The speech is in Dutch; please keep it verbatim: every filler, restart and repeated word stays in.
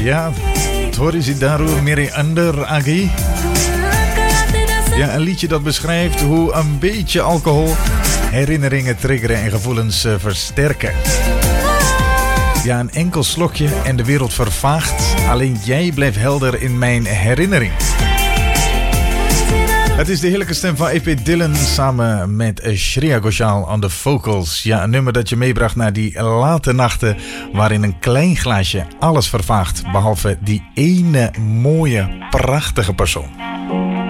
Ja, Torizidaru Miriander Agi. Ja, een liedje dat beschrijft hoe een beetje alcohol herinneringen triggeren en gevoelens uh, versterken. Ja, een enkel slokje en de wereld vervaagt. Alleen jij blijft helder in mijn herinnering. Het is de heerlijke stem van E P Dillon samen met Shreya Ghoshal aan de vocals. Ja, een nummer dat je meebracht naar die late nachten waarin een klein glaasje alles vervaagt, behalve die ene mooie, prachtige persoon.